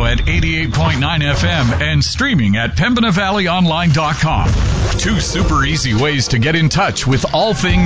at 88.9 FM and streaming at PembinaValleyOnline.com. 2 super easy ways to get in touch with all things